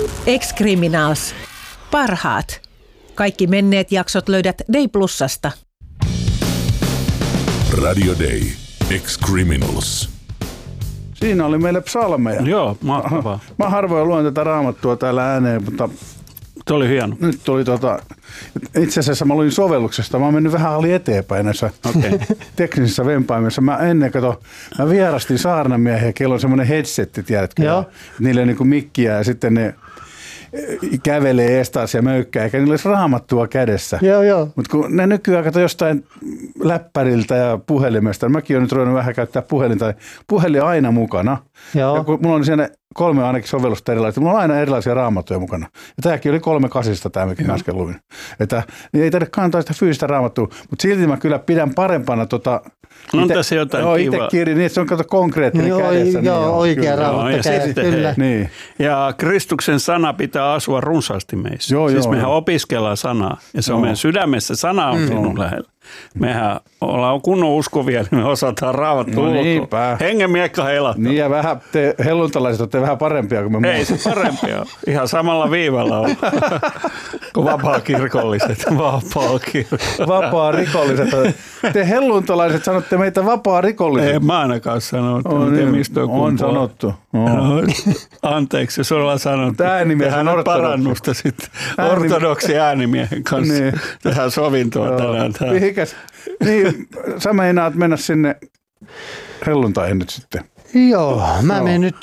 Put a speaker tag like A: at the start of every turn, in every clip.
A: Ex-Criminals. Parhaat. Kaikki menneet jaksot löydät Day Plusasta.
B: Radio Day. Ex-Criminals.
C: Siinä oli meille psalmeja.
D: Joo, mahtavaa.
C: Mä harvoin luen tätä raamattua täällä ääneen, mutta
D: Se oli hieno.
C: nyt tuli itse asiassa mä luin sovelluksesta. Mä oon mennyt vähän eteenpäin näissä teknisissä vempaimissa. Mä vierastin saarnamiehiä, kello on semmoinen headsetti, tiedätkö?
E: Joo.
C: Niillä on niinku mikkiä ja sitten ne kävelee estaas ja möykkää, eikä niillä olisi raamattua kädessä.
E: Joo.
C: Mutta kun ne nykyään kato jostain läppäriltä ja puhelimesta, mäkin olen nyt ruvennut vähän käyttää puhelin aina mukana.
E: Joo.
C: Ja kun mulla on siinä 3 ainakin sovellusta erilaista, mulla on aina erilaisia raamattuja mukana. Ja tämäkin oli 3.8, tämä mikä mä äsken luin. Että niin ei tarvitse kantaa sitä fyysistä raamattua, mutta silti mä kyllä pidän parempana
D: On tässä jotain kivaa.
C: itse kirja, niin että se on konkreettinen kädessä.
E: Joo, oikea raamattu kädessä, kyllä.
C: Niin.
D: Ja Kristuksen sana pitää asua runsaasti meissä.
C: Joo,
D: mehän opiskellaan sanaa ja se on meidän sydämessä. Sana on sinun lähellä. Mehän ollaan kunnon uskovia, niin me osataan raamattua ulkoa. Hengen miekka heilahtaa.
C: Niin ja vähän te helluntalaiset olette vähän parempia kuin me muut.
D: Ei se parempia. Ihan samalla viivalla on kuin vapaa-kirkolliset.
C: Vapaa-rikolliset. Te helluntalaiset sanotte meitä vapaa-rikolliset.
D: Ei mä ainakaan sanonut.
C: On sanottu.
D: No, anteeksi, jos ollaan sanonut.
C: Äänimies on ortodoksi.
D: Parannusta sitten ortodoksi äänimiehen kanssa.
C: Niin.
D: Tehdään sovintoa tänään.
C: Mihikäs? Niin, sä meinaat mennä sinne helluntaihin nyt sitten.
E: Joo, mä menen nyt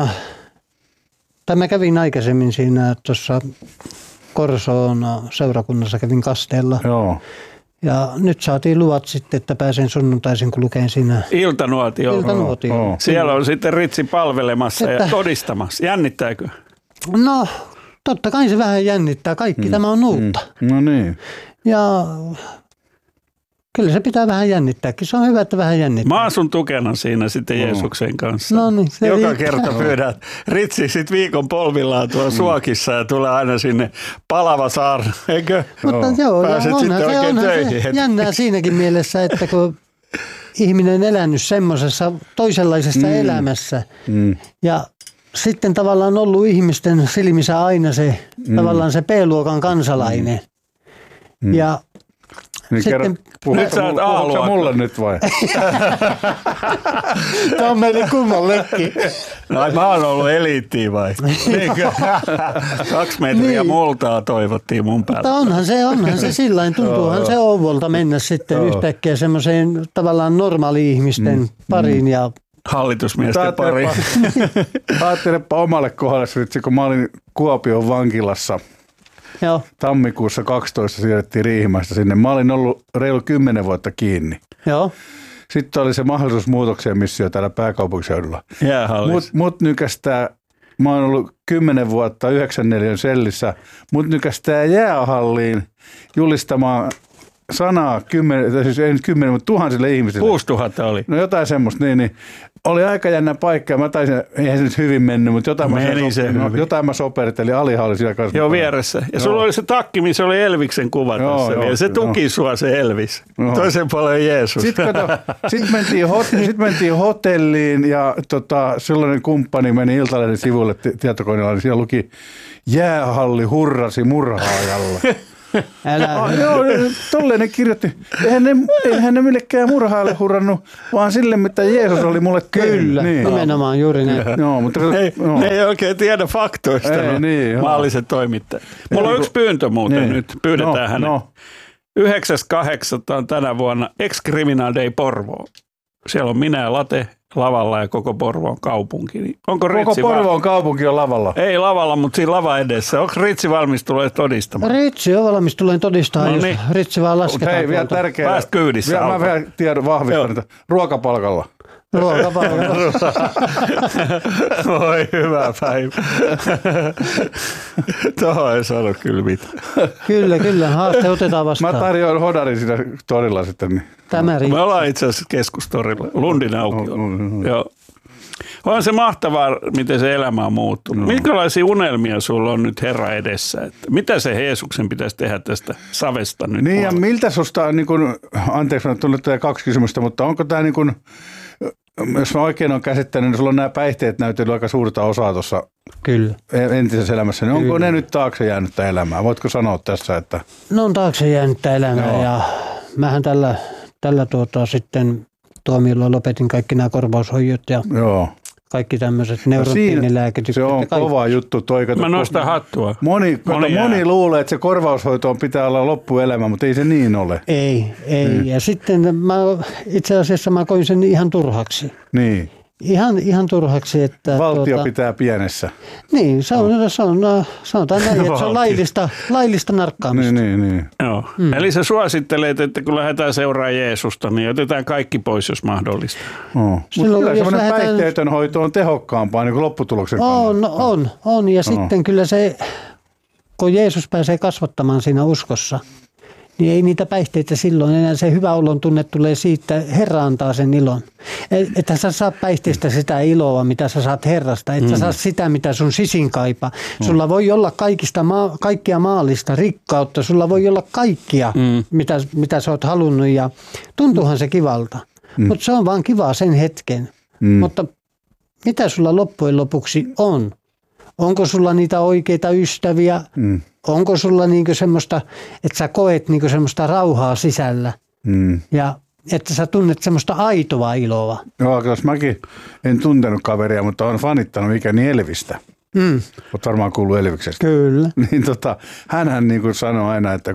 E: mä kävin aikaisemmin siinä tuossa Korsoon seurakunnassa, kävin Kasteella.
C: Joo.
E: Ja nyt saatiin luvat sitten, että pääsen sunnuntaisin, kun lukeen siinä.
D: Iltanuotio.
E: Iltanuotio.
D: Siellä on sitten Ritsi palvelemassa ja todistamassa. Jännittääkö?
E: No, totta kai se vähän jännittää. Kaikki tämä on uutta.
C: No niin.
E: Ja kyllä se pitää vähän jännittääkin. Se on hyvä, että vähän jännittää.
D: Mä asun tukena siinä sitten Jeesuksen kanssa.
E: No niin, se
D: joka
E: riittää.
D: kerta pyydät Ritsi sitten viikon polvillaan tuolla Suokissa ja tulee aina sinne palava saarna, eikö?
E: Mutta joo,
D: Pääset sitten oikein töihin.
E: Se jännää siinäkin mielessä, että kun ihminen on elänyt semmoisessa toisenlaisessa elämässä ja sitten tavallaan ollut ihmisten silmissä aina se tavallaan se B-luokan kansalainen. Ja
C: niin
E: sitten
D: nyt sä oot A-luokka.
C: Mulle nyt vai?
E: tämä on meille kummallekin.
D: No, mä oon ollut eliittiä vai? Niinkö? 2 metriä multaa toivottiin mun päälle.
E: Mutta onhan se sillain, tuntuuhan se Ouvolta mennä sitten yhtäkkiä semmoiseen tavallaan normaali-ihmisten pariin ja
D: hallitusmiesten pari.
C: Ajattelepa omalle kohdalle, kun mä olin Kuopion vankilassa.
E: Joo.
C: Tammikuussa 12 siirrettiin Riihimäestä sinne. Mä olin ollut reilu 10 vuotta kiinni.
E: Joo.
C: Sitten oli se mahdollisuus muutokseen missio täällä pääkaupunkiseudulla.
D: Jäähallis.
C: Mut nykästää, mä oon ollut 10 vuotta 9/4 sellissä, mut nykästää jäähalliin julistamaan sanaa 10, siis ei nyt 10, mutta tuhansille ihmisille.
D: 6000 oli.
C: No jotain semmoista, niin. Oli aika jännä paikka. Mä taisin, eihän se nyt hyvin mennyt, mutta jotain mä sopertelin. Alihan oli siellä kanssa.
D: Joo, vieressä. Ja sulla oli se takki, missä oli Elviksen kuva tässä vielä. Se tuki sua se Elvis. Toisen puolen Jeesus.
C: Sitten mentiin hotelliin ja silloinen kumppani meni Iltalehden sivuille tietokoneella, niin siellä luki jäähalli hurrasi murhaajalle. Joo, tolleen ne kirjoitti. Eihän ne millekään murhaajalle hurrannut, vaan sille, mitä Jeesus oli mulle tehnyt.
E: Kyllä, niin. Nimenomaan juuri näin.
D: Ne ei oikein tiedä faktoista, maalliset toimittajat. Mulla on yksi pyyntö muuten nyt, pyydetään hänet. 9.8. tänä vuonna Ex-Criminal Day Porvoo. Siellä on minä ja Late lavalla ja koko Porvoon kaupunki. Onko
C: koko Porvoon kaupunki on lavalla?
D: Ei lavalla, mutta siinä lava edessä. Onko Ritsi valmis tulee todistamaan?
E: Ritsi on valmis tulee todistamaan, jos Ritsi vaan lasketaan.
C: Hei, vielä tärkeää.
D: Pääst kyydissä.
C: Mä vielä tiedon vahvistan, että ruokapalkalla.
D: Oi, hyvä päivä. Tuohon ei sano kyllä mitään.
E: Kyllä, haaste otetaan vastaan.
C: Mä tarjoan hodarin siinä torilla sitten. Niin.
E: Me
D: ollaan itse asiassa keskustorilla, Lundin aukiolla. Joo. On se mahtavaa, miten se elämä on muuttunut. Minkälaisia unelmia sulla on nyt Herra edessä? Että mitä se Jeesuksen pitäisi tehdä tästä savesta nyt?
C: Niin ja miltä susta, niin kun, anteeksi, on tullut 2 kysymystä, mutta onko tämä niin kun, jos mä oikein olen käsittänyt, niin sulla on nämä päihteet näytellyt aika suurta osaa tuossa
E: Kyllä.
C: entisessä elämässä. Niin onko ne nyt taakse jäänyttä elämää? Voitko sanoa tässä, että...
E: No on taakse jäänyttä elämää ja mähän tällä sitten tuomiolla lopetin kaikki nämä korvaushoidot ja kaikki tämmöiset neurottiinilääkitykset.
C: Se on kova juttu toi.
D: Mä nostan hattua.
C: Moni luulee, että se korvaushoito pitää olla loppuelämä, mutta ei se niin ole.
E: Ei. Ja sitten itse asiassa mä koin sen ihan turhaksi.
C: Niin.
E: Ihan turhaksi, että...
C: Valtio pitää pienessä.
E: Niin, sanotaan näin, että se on laillista narkkaamista.
C: Niin.
D: Joo. Eli sä suosittelet, että kun lähdetään seuraamaan Jeesusta, niin otetaan kaikki pois, jos mahdollista.
C: Mutta kyllä semmoinen päihteetön hoito on tehokkaampaa niin kuin lopputuloksen kannalta.
E: On. Ja sitten kyllä se, kun Jeesus pääsee kasvattamaan siinä uskossa, niin ei niitä päihteitä silloin enää. Se hyvä olon tunne tulee siitä, Herra antaa sen ilon. Että sä saat päihteistä sitä iloa, mitä sä saat Herrasta. Että sä saat sitä, mitä sun sisin kaipaa. Sulla voi olla kaikkia maallista rikkautta. Sulla voi olla kaikkia, mitä sä oot halunnut. Ja tuntuuhan se kivalta. Mutta se on vaan kivaa sen hetken. Mutta mitä sulla loppujen lopuksi on? Onko sulla niitä oikeita ystäviä? Onko sulla niinku semmoista, että sä koet niinku semmoista rauhaa sisällä ja että sä tunnet semmoista aitoa iloa?
C: Joo, jos mäkin en tuntenut kaveria, mutta olen fanittanut ikäni Elvistä. Olet varmaan kuullut Elviksestä.
E: Kyllä.
C: Niin hänhän niinku sanoi aina, että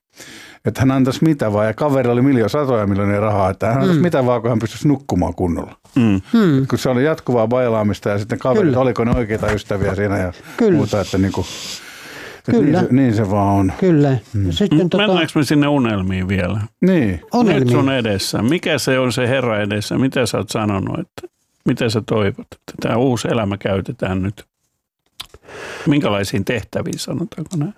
C: hän antaisi mitä vaan, ja kaveri oli satoja miljoonia rahaa, että hän antaisi mitä vaan, kun hän pystyisi nukkumaan kunnolla. Kun se oli jatkuvaa bailaamista ja sitten kaverit, oliko ne oikeita ystäviä siinä ja muuta, että niinku...
E: Kyllä.
C: Niin se vaan on.
E: Kyllä. Sitten
D: mennäänkö me sinne unelmiin vielä?
C: Niin.
D: Nyt sun edessä. Mikä se on se Herra edessä? Mitä sä oot sanonut? Että mitä sä toivot? Että tämä uusi elämä käytetään nyt. Minkälaisiin tehtäviin sanotaanko näin?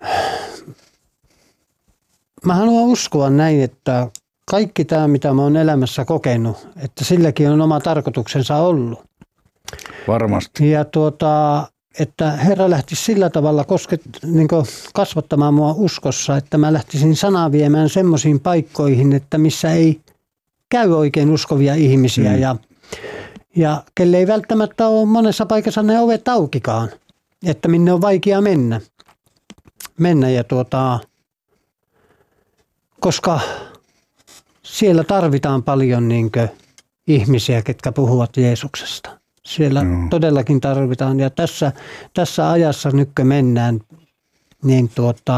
E: Mä haluan uskoa näin, että kaikki tämä, mitä mä oon elämässä kokenut, että silläkin on oma tarkoituksensa ollut.
C: Varmasti.
E: Ja että Herra lähtisi sillä tavalla niin kasvattamaan mua uskossa, että mä lähtisin sanaa viemään semmoisiin paikkoihin, että missä ei käy oikein uskovia ihmisiä ja kelle ei välttämättä ole monessa paikassa ne ovet aukikaan, että minne on vaikea mennä ja koska siellä tarvitaan paljon ihmisiä, ketkä puhuvat Jeesuksesta. Siellä todellakin tarvitaan ja tässä ajassa nyt kun mennään, niin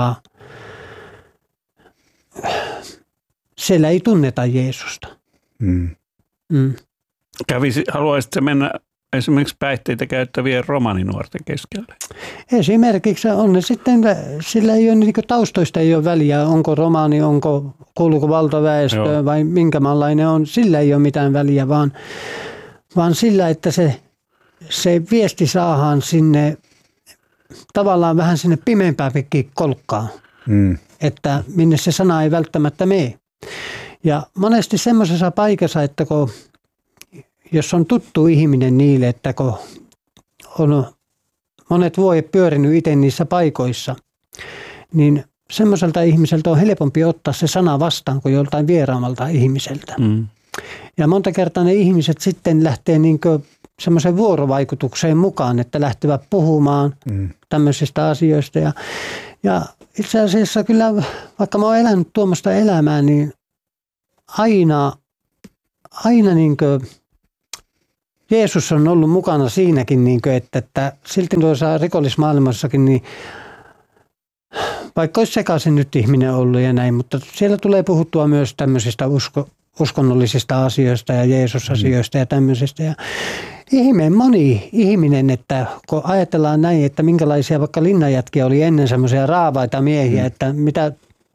E: siellä ei tunneta Jeesusta.
D: Haluaisitko mennä esimerkiksi päihteitä käyttävien romaninuorten keskelle?
E: Esimerkiksi on ne sitten, sillä ei ole taustoista ei ole väliä, onko romani, kuuluuko valtaväestöön vai minkä maanlainen on, sillä ei ole mitään väliä, vaan sillä, että se viesti saadaan sinne tavallaan vähän sinne pimeämpääkin kolkkaan, että minne se sana ei välttämättä mene. Ja monesti semmoisessa paikassa, että jos on tuttu ihminen niille, että kun on monet vuodet pyörinyt itse niissä paikoissa, niin semmoiselta ihmiseltä on helpompi ottaa se sana vastaan kuin joltain vieraammalta ihmiseltä. Ja monta kertaa ne ihmiset sitten lähtee semmoiseen vuorovaikutukseen mukaan, että lähtevät puhumaan tämmöisistä asioista. Ja itse asiassa kyllä, vaikka mä oon elänyt tuommoista elämää, niin aina Jeesus on ollut mukana siinäkin, että silti tuossa rikollismaailmassakin, niin vaikka olisi sekaisin nyt ihminen ollut ja näin, mutta siellä tulee puhuttua myös tämmöisistä uskonnollisista asioista ja Jeesus-asioista ja tämmöisistä. Ja moni ihminen, että kun ajatellaan näin, että minkälaisia vaikka linnanjätkiä oli ennen semmoisia raavaita miehiä, että mitä,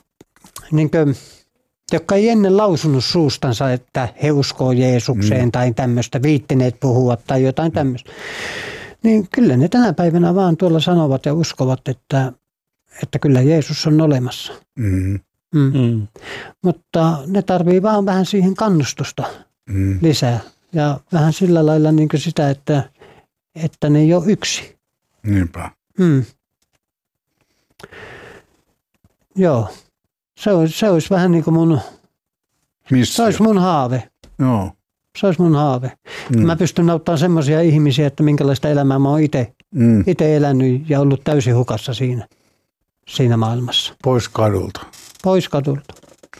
E: jotka ei ennen lausunut suustansa, että he uskoo Jeesukseen tai tämmöistä, viittineet puhua tai jotain tämmöistä. Niin kyllä ne tänä päivänä vaan tuolla sanovat ja uskovat, että kyllä Jeesus on olemassa. Mutta ne tarvii vaan vähän siihen kannustusta lisää. Ja vähän sillä lailla sitä, että ne ei ole yksi.
C: Niinpä.
E: Joo. Se olisi vähän niin kuin se olisi mun haave.
C: Joo.
E: Se olisi mun haave. Mä pystyn auttamaan semmoisia ihmisiä, että minkälaista elämää mä oon itse elänyt ja ollut täysin hukassa siinä maailmassa.
C: Pois kadulta.
E: Pois kadulta.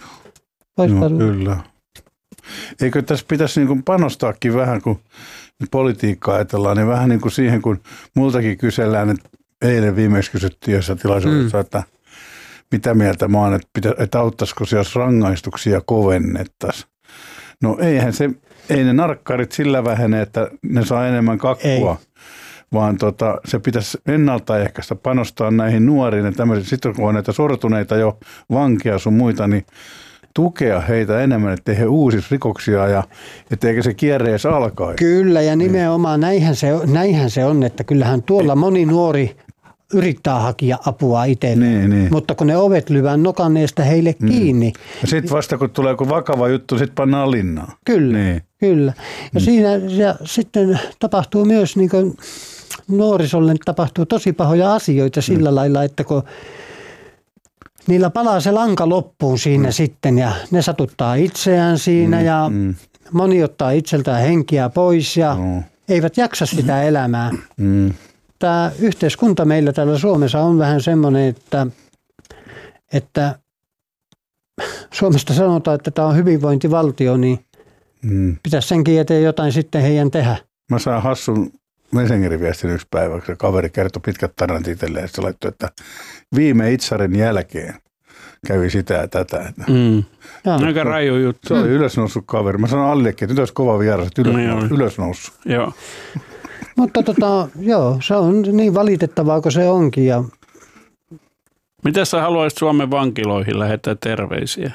C: Kyllä. Eikö tässä pitäisi niin kuin panostaakin vähän, kun politiikkaa ajatellaan, niin vähän niin kuin siihen, kun multakin kysellään, että eilen viimeksi kysyttiin jossain tilaisuudessa, että mitä mieltä mä oon, että auttaisiko se, jos rangaistuksia kovennettaisiin. No ei ne narkkarit sillä vähene, että ne saa enemmän kakkua, vaan se pitäisi ennaltaehkäistä panostaa näihin nuoriin ja tämmöisiin. Sitten kun on näitä sortuneita jo vankia sun muita, niin tukea heitä enemmän, ettei he uusisi rikoksia ja etteikö se kierre edes alkaisi.
E: Kyllä, ja nimenomaan näinhän se on, että kyllähän tuolla moni nuori yrittää hakea apua itselleen,
C: niin.
E: mutta kun ne ovet lyvään nokanneesta heille kiinni.
C: Ja sitten vasta kun tulee joku vakava juttu, sitten pannaan linnaan.
E: Kyllä, kyllä. Ja siinä sitten tapahtuu myös, niin kuin nuorisolle tapahtuu tosi pahoja asioita sillä lailla, että kun niillä palaa se lanka loppuun siinä sitten ja ne satuttaa itseään siinä ja moni ottaa itseltään henkiä pois ja eivät jaksa sitä elämää. Tämä yhteiskunta meillä täällä Suomessa on vähän semmoinen, että Suomesta sanotaan, että tämä on hyvinvointivaltio, niin pitäisi senkin eteen jotain sitten heidän tehdä.
C: Mä saan hassun Messengerin viestin yksi päivä, kun se kaveri kertoi pitkät tarinat itselleen, ja se laittoi, että viime itsarin jälkeen kävi sitä ja tätä.
D: Aika raju juttu.
C: Se oli ylösnoussut kaveri. Mä sanoin Allillekin, että nyt olisi kova vieras, että ylösnoussut.
D: Joo.
E: Mutta joo, se on niin valitettavaa kuin se onkin. Ja
D: mitä sä haluaisit Suomen vankiloihin lähettää terveisiä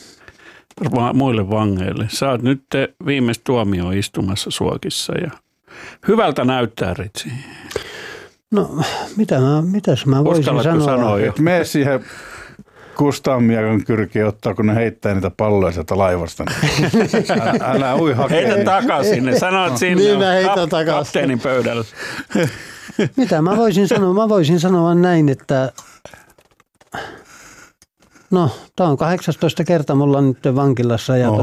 D: muille vangeille? Sä oot nyt viimeistä tuomioon istumassa Suokissa ja hyvältä näyttää, Ritsi.
E: No, mitäs mä voisin sanoa?
C: Että mene siihen Kustaan miekan kyrkiä ottaa, kun ne heittää niitä palloja sieltä laivasta. Älä ui hakee.
D: Heitä takaisin ne. Sanoit sinne kapteenin pöydällä.
E: Mitä mä voisin sanoa? Mä voisin sanoa näin, että no, tää on 18 kerta mulla nyt vankilassa ja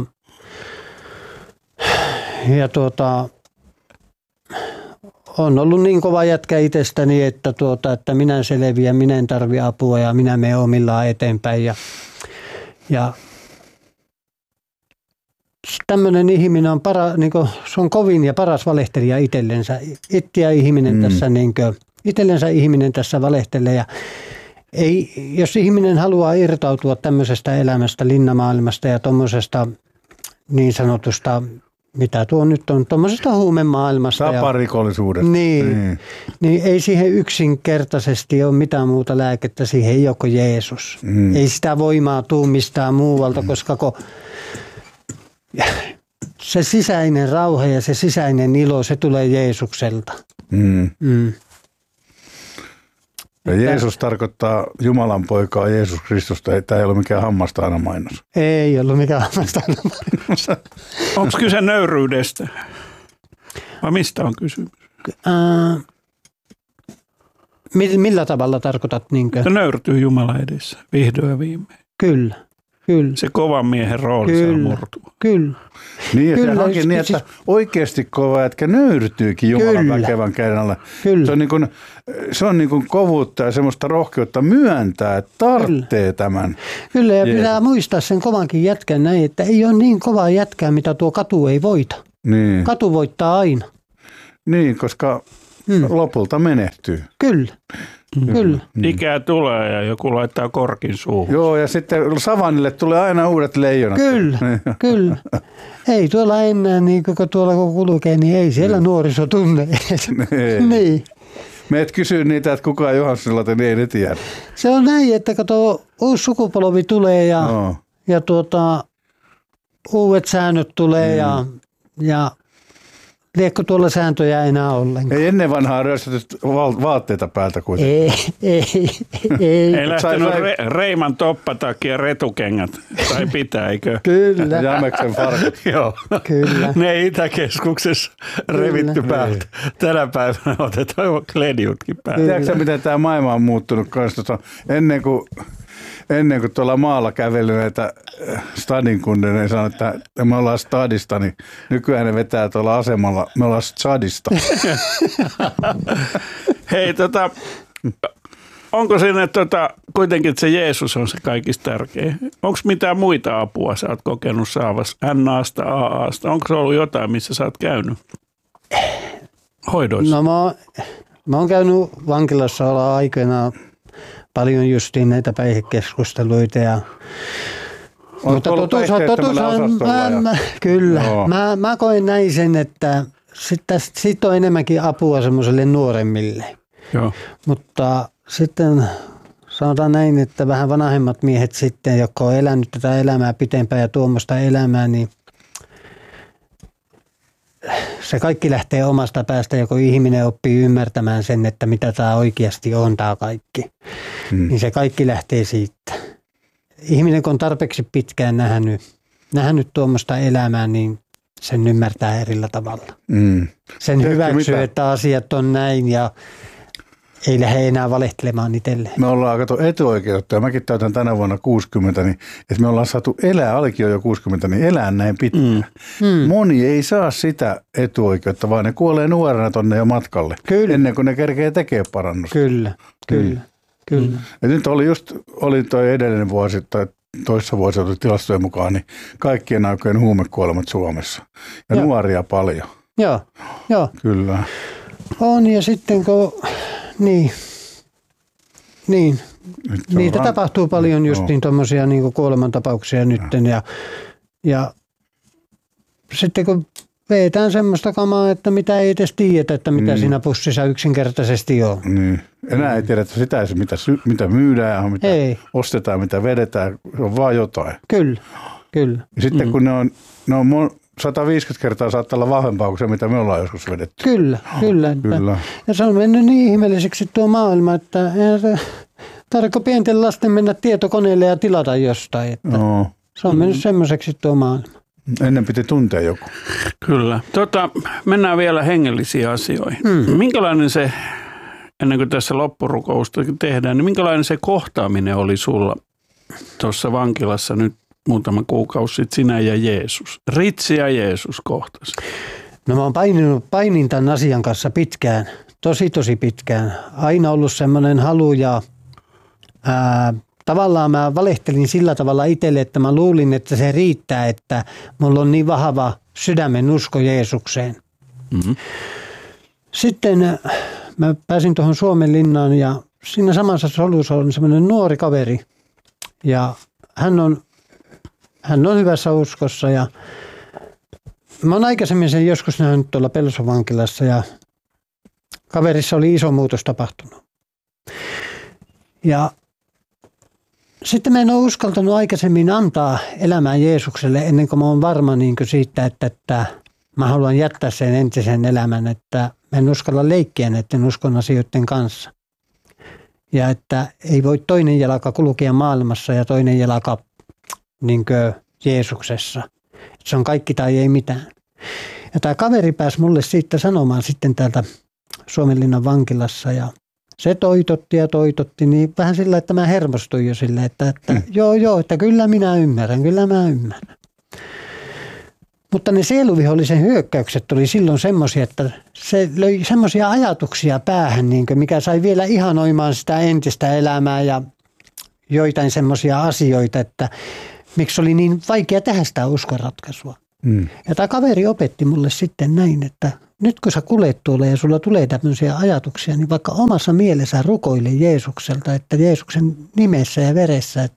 E: on ollut niin kova jätkä itsestäni, että minä selviän, minä en tarvi apua ja minä menen omillaan eteenpäin. Ja tämmöinen ihminen on se on kovin ja paras valehtelija itsellensä. Itsellensä ihminen tässä valehtelee. Ja jos ihminen haluaa irtautua tämmöisestä elämästä, linnamaailmasta ja tuommoisesta niin sanotusta, mitä tuo nyt on, tuommoisesta huumemaailmasta.
C: Taparikollisuudesta.
E: Niin, ei siihen yksinkertaisesti ole mitään muuta lääkettä, siihen ei ole kuin Jeesus. Ei sitä voimaa tuu mistään muualta, koska se sisäinen rauha ja se sisäinen ilo, se tulee Jeesukselta.
C: Ja Jeesus tarkoittaa Jumalan poikaa Jeesus Kristusta. Tämä ei ole mikään hammastaana mainos.
E: Ei ollut mikään hammastaana mainos.
D: Onko kyse nöyryydestä? Vai mistä on kysymys?
E: Millä tavalla tarkoitat?
D: Että nöyrtyy Jumala edessä, vihdoin ja viimein.
E: Kyllä. Se
D: kovan miehen rooli saa murtua.
E: Kyllä.
C: Niin, ja se onkin niin, että oikeasti kova jätkä nöyrtyykin Jumalan väkevän käden alle. Se on niin kuin kovuutta ja semmoista rohkeutta myöntää, että tarvitsee tämän.
E: Kyllä, ja pitää muistaa sen kovankin jätkän näin, että ei ole niin kovaa jätkää, mitä tuo katu ei voita.
C: Niin.
E: Katu voittaa aina.
C: Niin, koska lopulta menehtyy.
E: Kyllä. Kyllä.
D: Ikää tulee ja joku laittaa korkin suuhun.
C: Joo, ja sitten savannille tulee aina uudet leijonat.
E: Kyllä. Ei tuolla enää, niin kun tuolla kun kulkee, niin ei siellä nuoriso tunne. Niin.
C: Me et kysy niitä, että kuka on Johanssonilla, niin ei ne tiedä.
E: Se on näin, että kun tuo uusi sukupolvi tulee ja uudet säännöt tulee ja liekko tuolla sääntöjä enää ollenkaan?
C: Ei ennen vanhaa ryöstetty vaatteita päältä kuitenkin.
E: Ei
D: lähtenyt Reiman toppatakia ja retukengät. Tai pitää, eikö?
E: Kyllä.
C: Jämeksen farkut.
D: Joo.
E: Kyllä.
D: Ne ei Itäkeskuksessa revitty päältä. Tänä päivänä otetaan kledjutkin päältä.
C: Tiedätkö miten tämä maailma on muuttunut kanssa? Ennen kuin ennen kuin tuolla maalla käveli näitä stadin kundeja, ne sanoi, että me ollaan stadista, niin nykyään ne vetää tuolla asemalla, me ollaan stadista.
D: Hei, onko siinä kuitenkin, että se Jeesus on se kaikista tärkein? Onko mitään muita apua sä oot kokenut saavassa NAsta, AAsta? Onko se ollut jotain, missä sä oot käynyt hoidoissa?
E: No mä oon käynyt vankilassa olla aikoinaan paljon justiin näitä päihdekeskusteluita ja mutta kyllä. Mä koen näin sen, että siitä on enemmänkin apua semmoiselle nuoremmille.
D: Joo.
E: Mutta sitten sanotaan näin, että vähän vanhemmat miehet sitten, jotka on elänyt tätä elämää pitempään ja tuommoista elämää, niin se kaikki lähtee omasta päästä, joko ihminen oppii ymmärtämään sen, että mitä tämä oikeasti on tämä kaikki. Niin se kaikki lähtee siitä. Ihminen, kun on tarpeeksi pitkään nähnyt tuommoista elämää, niin sen ymmärtää erillä tavalla. Sen hyväksyy, että asiat on näin ja ei lähde enää valehtelemaan itselleen.
C: Me ollaan etuoikeutettu ja mäkin täytän tänä vuonna 60, niin että me ollaan saatu elää, Alikin on jo 60, niin elää näin pitkään. Moni ei saa sitä etuoikeutta, vaan ne kuolee nuorena tonne jo matkalle.
E: Kyllä.
C: Ennen kuin ne kerkee tekemään parannusta.
E: Kyllä.
C: Ja nyt oli toi edellinen vuosi tai toissa vuosi tilastojen mukaan, niin kaikkien aikojen huumekuolemat Suomessa. Ja nuoria paljon.
E: Joo.
C: Kyllä.
E: On ja sitten kun Niin. Niitä tapahtuu paljon justiin tuommoisia niin kuolemantapauksia nytten ja sitten kun vetään semmoista kamaa, että mitä ei edes tiedetä, että mitä siinä pussissa yksinkertaisesti on. Niin.
C: Enää ei tiedetä sitä, mitä myydään, mitä ostetaan, mitä vedetään, se on vaan jotain.
E: Kyllä.
C: Ja sitten kun ne on 150 kertaa saattaa olla vahvempaa kuin se, mitä me ollaan joskus vedetty.
E: Kyllä. Ja se on mennyt niin ihmeelliseksi tuo maailma, että tarvitko pienten lasten mennä tietokoneelle ja tilata jostain. Että se on mennyt semmoiseksi tuo maailma.
C: Ennen piti tuntea joku.
D: Kyllä. Mennään vielä hengellisiin asioihin. Minkälainen se, ennen kuin tässä loppurukousta tehdään, niin minkälainen se kohtaaminen oli sulla tuossa vankilassa nyt muutama kuukausi sitten, sinä ja Jeesus? Ritsi ja Jeesus kohtasi.
E: No mä oon painin tämän asian kanssa pitkään, tosi pitkään. Aina ollut semmoinen halu ja tavallaan mä valehtelin sillä tavalla itselle, että mä luulin, että se riittää, että mulla on niin vahva sydämen usko Jeesukseen. Sitten mä pääsin tuohon Suomenlinnaan ja siinä samassa solussa on semmoinen nuori kaveri ja hän on hyvässä uskossa ja mä oon aikaisemmin sen joskus nähnyt tuolla Pelson vankilassa ja kaverissa oli iso muutos tapahtunut. Ja sitten mä en ole uskaltanut aikaisemmin antaa elämää Jeesukselle ennen kuin mä oon varma niin kuin siitä, että mä haluan jättää sen entisen elämän, että mä en uskalla leikkiä näiden uskon asioiden kanssa. Ja että ei voi toinen jalka kulkea maailmassa ja toinen jalka niin kuin Jeesuksessa. Se on kaikki tai ei mitään. Ja tämä kaveri pääsi mulle siitä sanomaan sitten täältä Suomenlinnan vankilassa ja se toitotti, niin vähän sillä, että mä hermostuin jo sillä, että joo, että kyllä mä ymmärrän. Mutta ne sieluvihollisen hyökkäykset oli silloin semmoisia, että se löi semmoisia ajatuksia päähän, niin kuin mikä sai vielä ihanoimaan sitä entistä elämää ja joitain semmoisia asioita, että miksi oli niin vaikea tehdä sitä uskonratkaisua. Ja tämä kaveri opetti mulle sitten näin, että nyt kun sä kulet tuolla ja sulla tulee tämmöisiä ajatuksia, niin vaikka omassa mielessä rukoile Jeesukselta, että Jeesuksen nimessä ja veressä,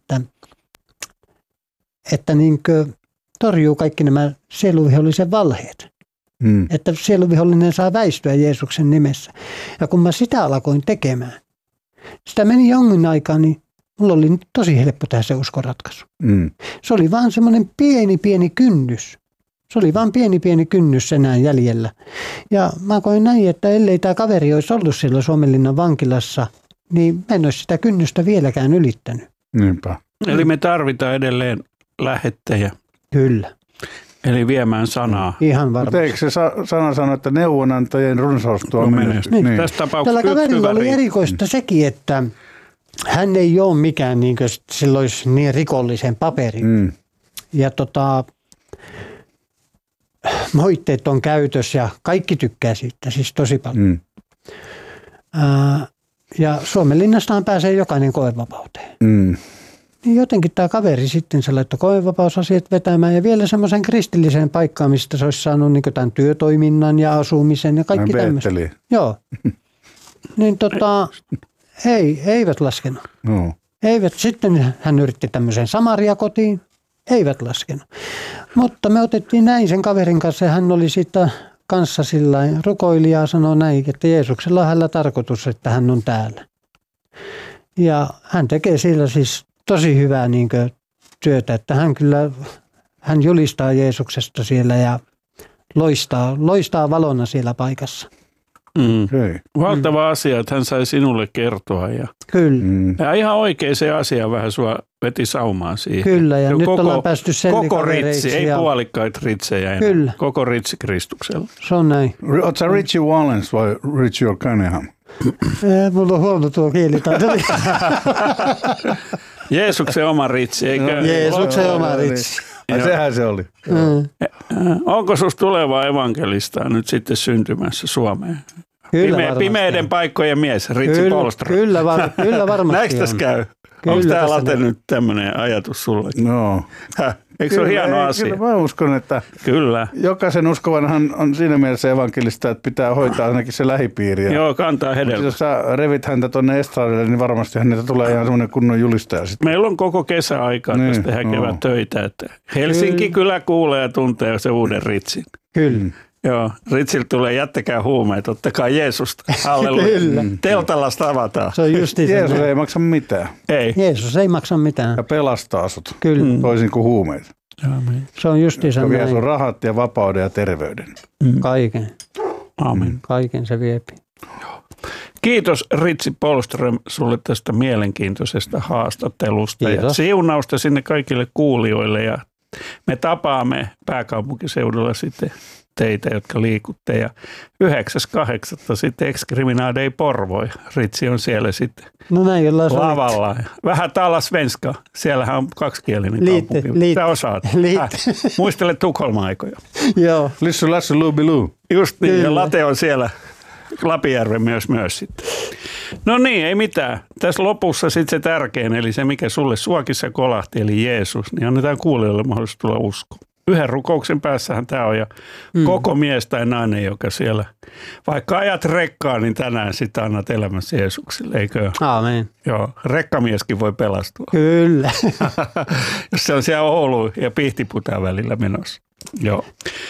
E: että niin kuin torjuu kaikki nämä sieluvihollisen valheet. Että sieluvihollinen saa väistyä Jeesuksen nimessä. Ja kun mä sitä alkoin tekemään, sitä meni jonkin aikaa, niin mulla oli tosi helppo tehdä se uskonratkaisu. Se oli vaan semmoinen pieni kynnys. Se oli vaan pieni kynnys enää jäljellä. Ja mä koin näin, että ellei tämä kaveri olisi ollut siellä Suomenlinnan vankilassa, niin mä en olisi sitä kynnystä vieläkään ylittänyt.
C: Niinpä.
D: Eli me tarvitaan edelleen lähettejä.
E: Kyllä.
D: Eli viemään sanaa.
E: Ihan varmasti.
C: Mutta eikö se sana sano, että neuvonantajien runsaus tuo menestystä?
D: Niin. Tässä tapauksessa
E: tällä kaverilla oli erikoista sekin, että hän ei ole mikään, niin kuin sillä olisi niin rikollisen paperin. Ja moitteet on käytössä ja kaikki tykkää siitä, siis tosi paljon. Ja Suomenlinnastahan pääsee jokainen koevapauteen. Niin jotenkin tämä kaveri sitten se laittoi koevapausasiat vetämään ja vielä semmoisen kristilliseen paikkaan, mistä se olisi saanut niin tämän työtoiminnan ja asumisen ja kaikki tämmöistä. Joo. Niin eivät laskenut.
C: No.
E: Eivät. Sitten hän yritti tämmöiseen Samaria-kotiin. Eivät laskenut. Mutta me otettiin näin sen kaverin kanssa ja hän oli siitä kanssa sillain rukoilija ja sanoi näin, että Jeesuksella on hänellä tarkoitus, että hän on täällä. Ja hän tekee sillä siis tosi hyvää niin kuin työtä, että hän julistaa Jeesuksesta siellä ja loistaa valona siellä paikassa.
C: Okay.
D: Valtava asia, että hän sai sinulle kertoa.
E: Kyllä.
D: Ja ihan oikein se asia vähän sua veti saumaan siihen.
E: Kyllä, ja nyt ollaan päästy
D: koko ritsi, ei puolikkaita ritsejä enää.
E: Kyllä.
D: Koko ritsi Kristuksella.
E: Se on näin.
C: Oletko sä Richie Valens vai Richie O'Cunningham?
E: Mulla on huono tuo kielitaito.
D: Jeesuksen oma ritsi, eikö?
E: Jeesuksen oma ritsi.
C: Ai sehän se oli.
D: Onko susta tulevaa evankelistaa nyt sitten syntymässä Suomeen? Pimeiden paikkojen mies, Ritsi Polström.
E: Kyllä varmasti.
D: Näinkö tässä käy? Onko tämä latenut tämmöinen ajatus sulle?
C: No.
D: Eikö se ole hieno asia?
C: Kyllä mä uskon, että
D: kyllä.
C: Jokaisen uskovanhan on siinä mielessä evankelista, että pitää hoitaa ainakin se lähipiiri.
D: Joo, kantaa hedelmä.
C: Jos sä revit häntä tuonne estradille, niin varmasti häneltä tulee ihan semmoinen kunnon julistaja sitten.
D: Meillä on koko kesäaikaa tästä tehdä kevät töitä. Että Helsinki kyllä kuulee ja tuntee se uuden Ritsin.
E: Kyllä.
D: Joo, Ritsiltä tulee jättäkää huumeet, ottakaa Jeesusta. Halleluja. Teltalasta avataan.
E: Se on justi
C: Jeesus ei maksa mitään.
D: Ei.
E: Jeesus ei maksa mitään.
C: Ja pelastaa sut.
E: Kyllä.
C: Toisin kuin huumeet.
E: Se on justiinsa näin.
C: Se vie sun rahat ja vapauden ja terveyden.
E: Kaiken.
D: Amen.
E: Kaiken se viepi.
D: Kiitos Ritsi Polström sulle tästä mielenkiintoisesta haastattelusta.
E: Kiitos.
D: Ja siunausta sinne kaikille kuulijoille ja me tapaamme pääkaupunkiseudulla sitten teitä, jotka liikutte. Ja 9.8. sitten Ex-Criminal Day Porvoi. Ritsi on siellä sitten lavalla. Vähän tala svenska. Siellähän on kaksikielinen kaupunki. Sä osaat. Muistele Tukholma-aikoja.
E: Joo.
C: Lissu, lassu, luubilu.
D: Just niin, ja late on siellä. Lapijärven myös sitten. No niin, ei mitään. Tässä lopussa sitten se tärkein, eli se mikä sulle suokissa kolahti, eli Jeesus, niin annetaan kuulijoille mahdollisuus tulla uskoon. Yhden rukouksen päässähän tämä on ja koko mies tai nainen, joka siellä, vaikka ajat rekkaa, niin tänään sitä annat elämässä Jeesukselle, eikö?
E: Aamen.
D: Joo, rekkamieskin voi pelastua.
E: Kyllä.
D: Jos se on siellä Oulu ja Pihtiputaan välillä menossa. Joo.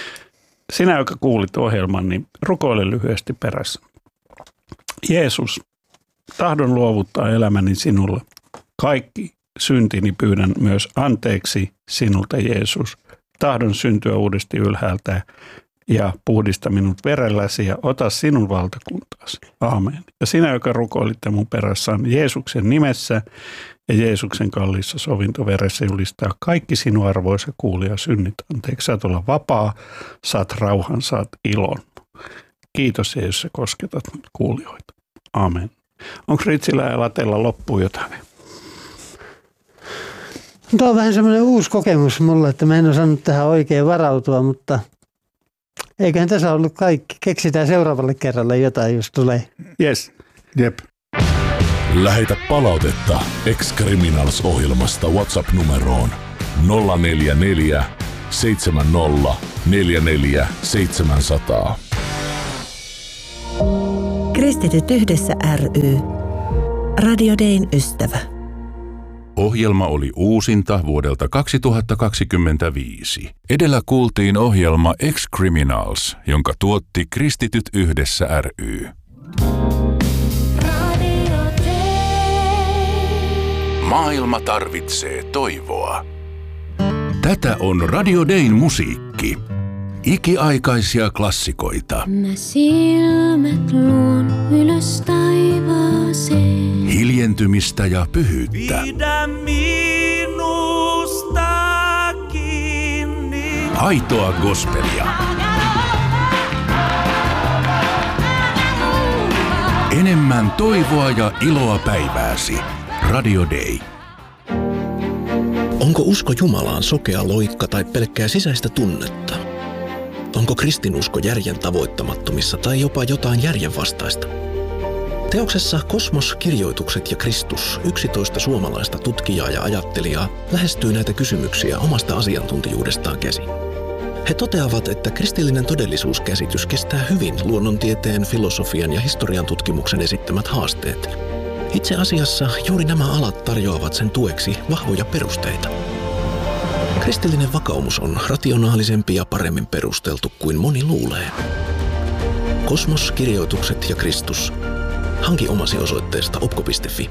D: Sinä, joka kuulit ohjelman, niin rukoile lyhyesti perässä. Jeesus, tahdon luovuttaa elämäni sinulle. Kaikki syntini pyydän myös anteeksi sinulta, Jeesus. Tahdon syntyä uudesti ylhäältä ja puhdista minut verelläsi ja ota sinun valtakuntaasi. Aamen. Ja sinä, joka rukoilitte mun perässä, on Jeesuksen nimessä ja Jeesuksen kalliissa sovintoveressä julistaa kaikki sinun arvoisa kuulija synnit anteeksi. Saat olla vapaa, saat rauhan, saat ilon. Kiitos Jeesus, sä kosketat kuulijoita. Aamen. Onko Ritsillä ja Latella loppuun jotain?
E: Tuo on vähän semmoinen uusi kokemus mulle, että mä en osannut tähän oikein varautua, mutta eiköhän tässä ollut kaikki. Keksitään seuraavalle kerralle jotain, jos tulee.
D: Yes.
C: Jep.
B: Lähetä palautetta Ex-Criminals-ohjelmasta WhatsApp-numeroon 044 70 44 700.
F: Kristityt yhdessä ry. Radio Dayn ystävä.
G: Ohjelma oli uusinta vuodelta 2025. Edellä kuultiin ohjelma Ex-Criminals, jonka tuotti Kristityt yhdessä ry. Maailma tarvitsee toivoa. Tätä on Radio Dayn musiikki. Ikiaikaisia klassikoita.
H: Mä silmät luon ylös taivaaseen.
G: Hiljentymistä ja pyhyyttä.
I: Pidä minusta kiinni.
G: Aitoa gospelia. Enemmän toivoa ja iloa päivääsi. Radio Day.
I: Onko usko Jumalaan sokea loikka tai pelkkää sisäistä tunnetta? Onko kristinusko järjen tavoittamattomissa tai jopa jotain järjenvastaista? Teoksessa Kosmos, kirjoitukset ja Kristus 11 suomalaista tutkijaa ja ajattelijaa lähestyy näitä kysymyksiä omasta asiantuntijuudestaan käsin. He toteavat, että kristillinen todellisuuskäsitys kestää hyvin luonnontieteen, filosofian ja historian tutkimuksen esittämät haasteet. Itse asiassa juuri nämä alat tarjoavat sen tueksi vahvoja perusteita. Kristillinen vakaumus on rationaalisempi ja paremmin perusteltu kuin moni luulee. Kosmos, kirjoitukset ja Kristus. Hanki omasi osoitteesta opko.fi.